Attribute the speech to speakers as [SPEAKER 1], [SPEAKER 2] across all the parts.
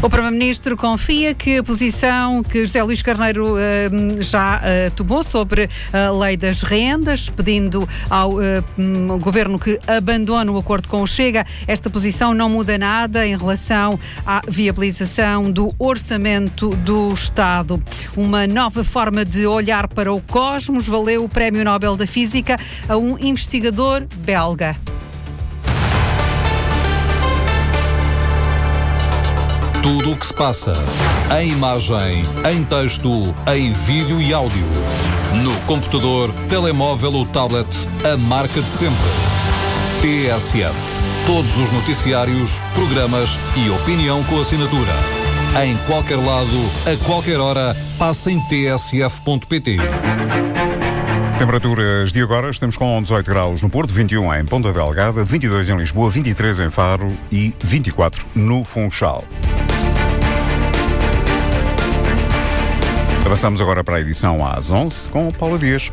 [SPEAKER 1] O Primeiro-Ministro confia que a posição que José Luís Carneiro já tomou sobre a lei das rendas, pedindo ao Governo que abandone o acordo com o Chega, esta posição não muda nada em relação à viabilização do orçamento do Estado. Uma nova forma de olhar para o cosmos valeu o Prémio Nobel da Física a um investigador belga.
[SPEAKER 2] Tudo o que se passa, em imagem, em texto, em vídeo e áudio. No computador, telemóvel ou tablet, a marca de sempre. TSF. Todos os noticiários, programas e opinião com assinatura. Em qualquer lado, a qualquer hora, passa em tsf.pt.
[SPEAKER 3] Temperaturas de agora, estamos com 18 graus no Porto, 21 em Ponta Delgada, 22 em Lisboa, 23 em Faro e 24 no Funchal. Avançamos agora para a edição às 11 com Paula Dias.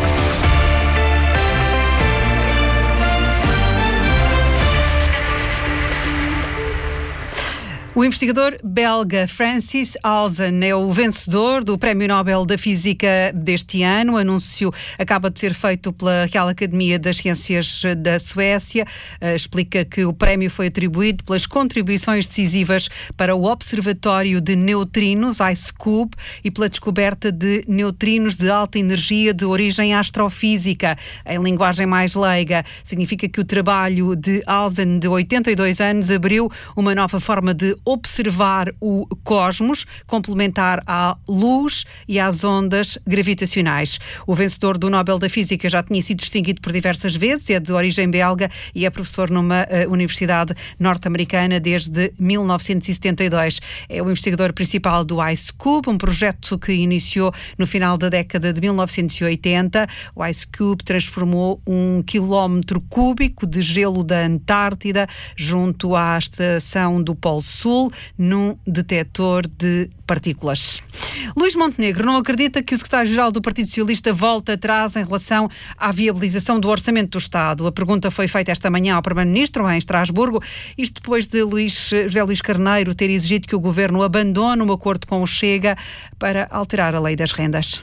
[SPEAKER 1] O investigador belga Francis Halzen é o vencedor do Prémio Nobel da Física deste ano. O anúncio acaba de ser feito pela Real Academia das Ciências da Suécia. Explica que o prémio foi atribuído pelas contribuições decisivas para o Observatório de Neutrinos, IceCube, e pela descoberta de neutrinos de alta energia de origem astrofísica. Em linguagem mais leiga, significa que o trabalho de Halzen, de 82 anos, abriu uma nova forma de observar o cosmos, complementar à luz e às ondas gravitacionais. O vencedor do Nobel da Física já tinha sido distinguido por diversas vezes, é de origem belga e é professor numa universidade norte-americana desde 1972. É o investigador principal do IceCube, um projeto que iniciou no final da década de 1980. O IceCube transformou 1 quilómetro cúbico de gelo da Antártida junto à estação do Polo Sul num detector de partículas. Luís Montenegro não acredita que o secretário-geral do Partido Socialista volte atrás em relação à viabilização do orçamento do Estado. A pergunta foi feita esta manhã ao Primeiro-Ministro em Estrasburgo, isto depois de José Luís Carneiro ter exigido que o Governo abandone o acordo com o Chega para alterar a lei das rendas.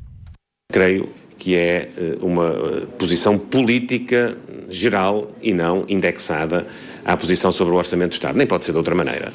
[SPEAKER 4] Creio que é uma posição política geral e não indexada à posição sobre o Orçamento do Estado. Nem pode ser de outra maneira,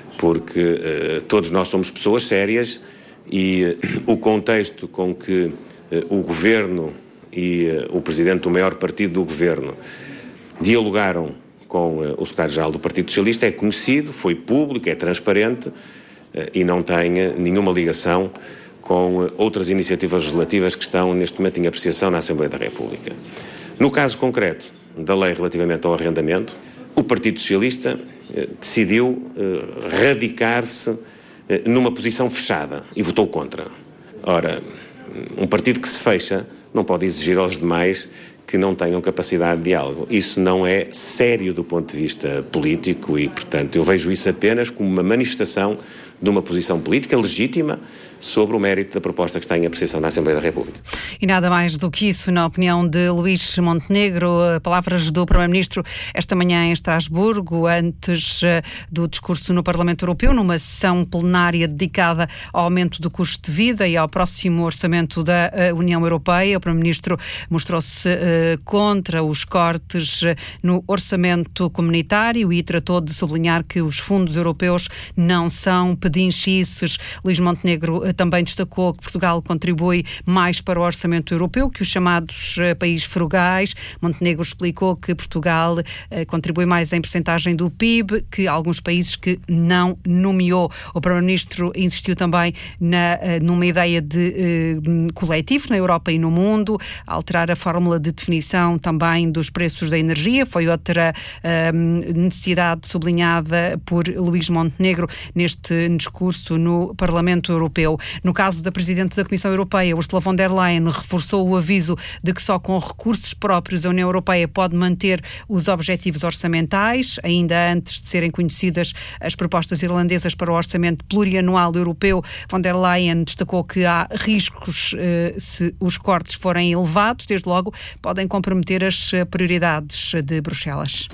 [SPEAKER 4] porque todos nós somos pessoas sérias e o contexto com que o Governo e o Presidente do maior partido do Governo dialogaram com o Secretário-Geral do Partido Socialista é conhecido, foi público, é transparente e não tem nenhuma ligação com outras iniciativas legislativas que estão neste momento em apreciação na Assembleia da República. No caso concreto da lei relativamente ao arrendamento, o Partido Socialista decidiu radicar-se numa posição fechada e votou contra. Ora, um partido que se fecha não pode exigir aos demais que não tenham capacidade de diálogo. Isso não é sério do ponto de vista político e, portanto, eu vejo isso apenas como uma manifestação de uma posição política legítima sobre o mérito da proposta que está em apreciação na Assembleia da República.
[SPEAKER 1] E nada mais do que isso, na opinião de Luís Montenegro, palavras do Primeiro-Ministro esta manhã em Estrasburgo, antes do discurso no Parlamento Europeu, numa sessão plenária dedicada ao aumento do custo de vida e ao próximo orçamento da União Europeia. O Primeiro-Ministro mostrou-se contra os cortes no orçamento comunitário e tratou de sublinhar que os fundos europeus não são pedinchices. Luís Montenegro também destacou que Portugal contribui mais para o orçamento europeu que os chamados países frugais. Montenegro explicou que Portugal contribui mais em percentagem do PIB que alguns países que não nomeou. O Primeiro-Ministro insistiu também numa ideia de coletivo na Europa e no mundo, alterar a fórmula de definição também dos preços da energia. Foi outra necessidade sublinhada por Luís Montenegro neste discurso no Parlamento Europeu. No caso da Presidente da Comissão Europeia, Ursula von der Leyen, reforçou o aviso de que só com recursos próprios a União Europeia pode manter os objetivos orçamentais, ainda antes de serem conhecidas as propostas irlandesas para o orçamento plurianual europeu. Von der Leyen destacou que há riscos se os cortes forem elevados, desde logo podem comprometer as prioridades de Bruxelas.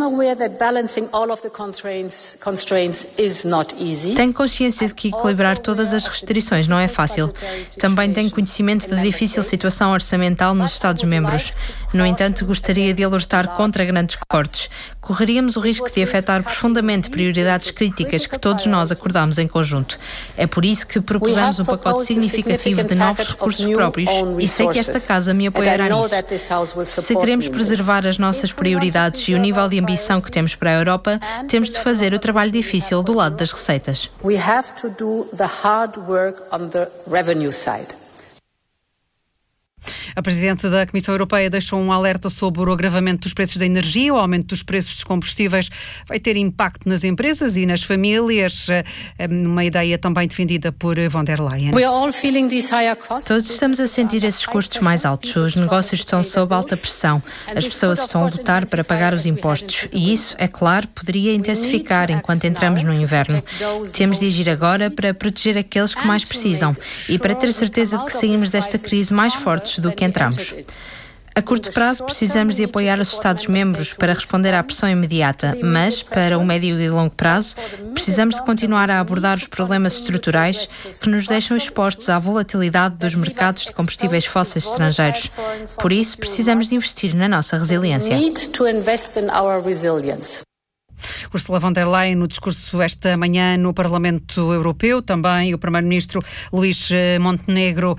[SPEAKER 5] Tenho consciência de que equilibrar todas as restrições não é fácil. Também tenho conhecimento da difícil situação orçamental nos Estados-membros. No entanto, gostaria de alertar contra grandes cortes. Correríamos o risco de afetar profundamente prioridades críticas que todos nós acordamos em conjunto. É por isso que propusemos um pacote significativo de novos recursos próprios e sei que esta Casa me apoiará nisso. Se queremos preservar as nossas prioridades e o nível de ambição que temos para a Europa, temos de fazer o trabalho difícil do lado das receitas.
[SPEAKER 1] A Presidente da Comissão Europeia deixou um alerta sobre o agravamento dos preços da energia. O aumento dos preços dos combustíveis vai ter impacto nas empresas e nas famílias, uma ideia também defendida por von der Leyen.
[SPEAKER 5] Todos estamos a sentir esses custos mais altos. Os negócios estão sob alta pressão. As pessoas estão a lutar para pagar os impostos e isso, é claro, poderia intensificar enquanto entramos no inverno. Temos de agir agora para proteger aqueles que mais precisam e para ter certeza de que saímos desta crise mais fortes do que entramos. A curto prazo, precisamos de apoiar os Estados-membros para responder à pressão imediata, mas, para o médio e longo prazo, precisamos de continuar a abordar os problemas estruturais que nos deixam expostos à volatilidade dos mercados de combustíveis fósseis estrangeiros. Por isso, precisamos de investir na nossa resiliência.
[SPEAKER 1] Ursula von der Leyen, no discurso esta manhã no Parlamento Europeu, também o Primeiro-Ministro Luís Montenegro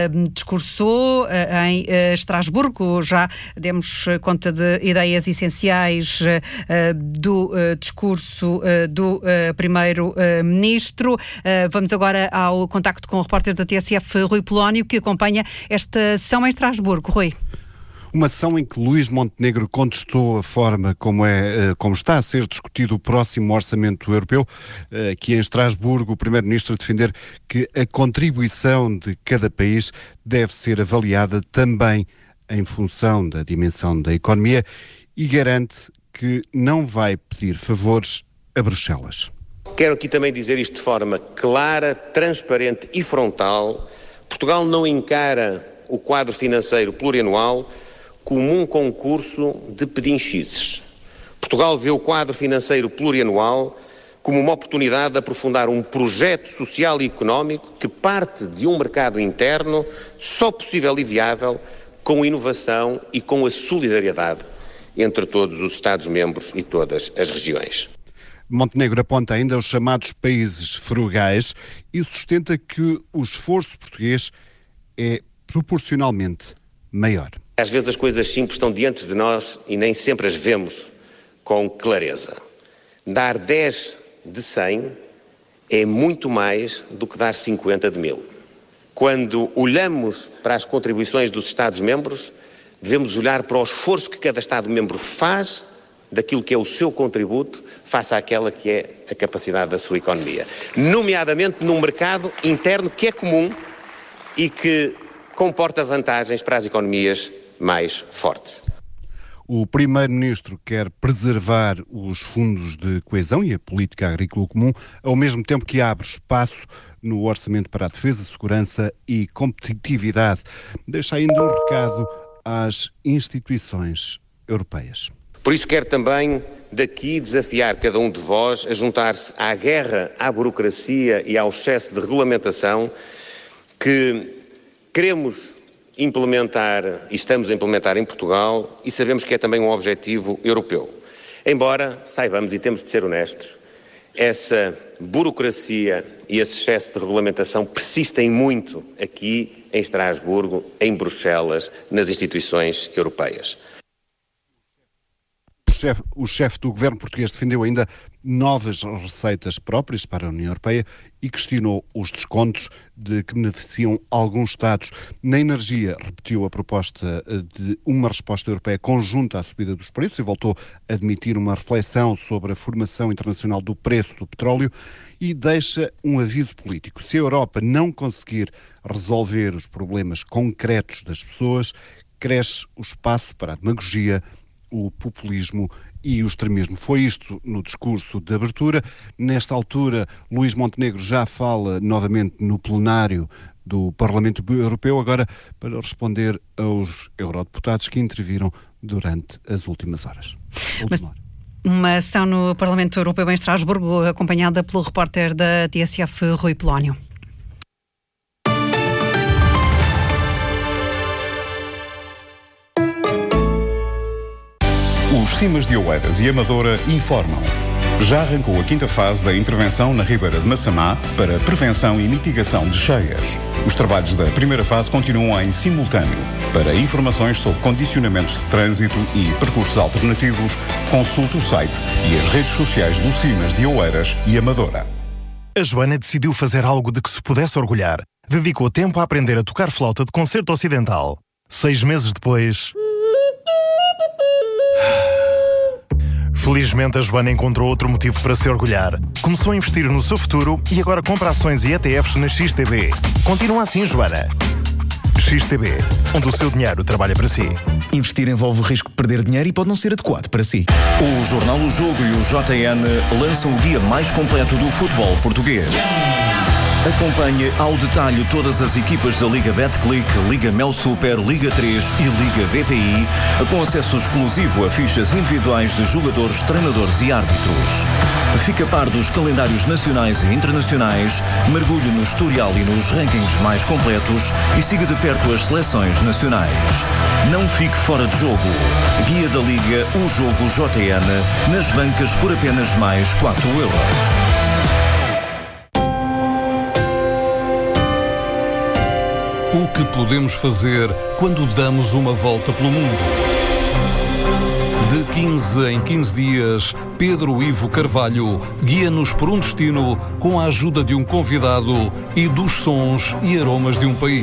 [SPEAKER 1] discursou em Estrasburgo. Já demos conta de ideias essenciais do discurso do Primeiro-Ministro. Vamos agora ao contacto com o repórter da TSF, Rui Polónio, que acompanha esta sessão em Estrasburgo. Rui.
[SPEAKER 6] Uma sessão em que Luís Montenegro contestou a forma como está a ser discutido o próximo orçamento europeu, que em Estrasburgo o Primeiro-Ministro a defender que a contribuição de cada país deve ser avaliada também em função da dimensão da economia e garante que não vai pedir favores a Bruxelas.
[SPEAKER 4] Quero aqui também dizer isto de forma clara, transparente e frontal. Portugal não encara o quadro financeiro plurianual como um concurso de pedinchices. Portugal vê o quadro financeiro plurianual como uma oportunidade de aprofundar um projeto social e económico que parte de um mercado interno só possível e viável com inovação e com a solidariedade entre todos os Estados-membros e todas as regiões.
[SPEAKER 6] Montenegro aponta ainda os chamados países frugais e sustenta que o esforço português é proporcionalmente maior.
[SPEAKER 4] Às vezes as coisas simples estão diante de nós e nem sempre as vemos com clareza. Dar 10 de 100 é muito mais do que dar 50 de 1000. Quando olhamos para as contribuições dos Estados-membros, devemos olhar para o esforço que cada Estado-membro faz daquilo que é o seu contributo face àquela que é a capacidade da sua economia. Nomeadamente num mercado interno que é comum e que comporta vantagens para as economias mais fortes.
[SPEAKER 6] O Primeiro-Ministro quer preservar os fundos de coesão e a política agrícola comum, ao mesmo tempo que abre espaço no orçamento para a defesa, segurança e competitividade. Deixa ainda um recado às instituições europeias.
[SPEAKER 4] Por isso quero também daqui desafiar cada um de vós a juntar-se à guerra, à burocracia e ao excesso de regulamentação que queremos implementar e estamos a implementar em Portugal e sabemos que é também um objetivo europeu. Embora saibamos e temos de ser honestos, essa burocracia e esse excesso de regulamentação persistem muito aqui em Estrasburgo, em Bruxelas, nas instituições europeias.
[SPEAKER 6] o chefe do governo português defendeu ainda novas receitas próprias para a União Europeia e questionou os descontos de que beneficiam alguns Estados. Na energia, repetiu a proposta de uma resposta europeia conjunta à subida dos preços e voltou a admitir uma reflexão sobre a formação internacional do preço do petróleo e deixa um aviso político. Se a Europa não conseguir resolver os problemas concretos das pessoas, cresce o espaço para a demagogia, o populismo e o extremismo. Foi isto no discurso de abertura. Nesta altura, Luís Montenegro já fala novamente no plenário do Parlamento Europeu, agora para responder aos eurodeputados que interviram durante as últimas horas.
[SPEAKER 1] Uma ação no Parlamento Europeu em Estrasburgo, acompanhada pelo repórter da TSF, Rui Polónio.
[SPEAKER 3] Os Cimas de Oeiras e Amadora informam. Já arrancou a 5ª fase da intervenção na Ribeira de Massamá para prevenção e mitigação de cheias. Os trabalhos da primeira fase continuam em simultâneo. Para informações sobre condicionamentos de trânsito e percursos alternativos, consulte o site e as redes sociais do Cimas de Oeiras e Amadora.
[SPEAKER 7] A Joana decidiu fazer algo de que se pudesse orgulhar. Dedicou tempo a aprender a tocar flauta de concerto ocidental. 6 meses depois... Felizmente, a Joana encontrou outro motivo para se orgulhar. Começou a investir no seu futuro e agora compra ações e ETFs na XTB. Continua assim, Joana. XTB, onde o seu dinheiro trabalha para si.
[SPEAKER 8] Investir envolve o risco de perder dinheiro e pode não ser adequado para si.
[SPEAKER 9] O Jornal O Jogo e o JN lançam o guia mais completo do futebol português. Acompanhe ao detalhe todas as equipas da Liga Betclic, Liga Mel Super, Liga 3 e Liga BPI, com acesso exclusivo a fichas individuais de jogadores, treinadores e árbitros. Fique a par dos calendários nacionais e internacionais, mergulhe no historial e nos rankings mais completos e siga de perto as seleções nacionais. Não fique fora de jogo. Guia da Liga, o Jogo JN, nas bancas por apenas mais 4 €.
[SPEAKER 2] O que podemos fazer quando damos uma volta pelo mundo? De 15 em 15 dias, Pedro Ivo Carvalho guia-nos por um destino com a ajuda de um convidado e dos sons e aromas de um país.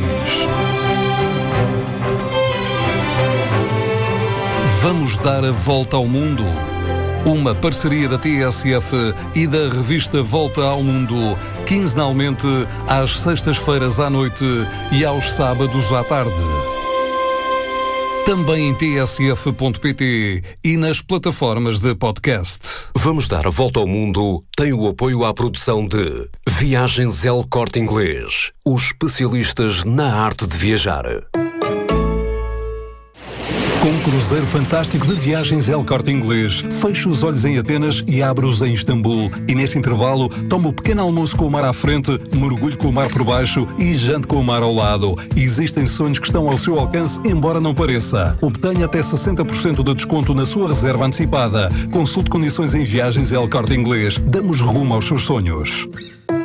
[SPEAKER 2] Vamos dar a volta ao mundo. Uma parceria da TSF e da revista Volta ao Mundo, quinzenalmente às sextas-feiras à noite e aos sábados à tarde. Também em tsf.pt e nas plataformas de podcast.
[SPEAKER 10] Vamos dar a volta ao mundo tem o apoio à produção de Viagens El Corte Inglês, os especialistas na arte de viajar.
[SPEAKER 2] Com um cruzeiro fantástico de Viagens El Corte Inglês, feche os olhos em Atenas e abre-os em Istambul. E nesse intervalo, tome o pequeno almoço com o mar à frente, mergulhe com o mar por baixo e jante com o mar ao lado. Existem sonhos que estão ao seu alcance, embora não pareça. Obtenha até 60% de desconto na sua reserva antecipada. Consulte condições em Viagens El Corte Inglês. Damos rumo aos seus sonhos.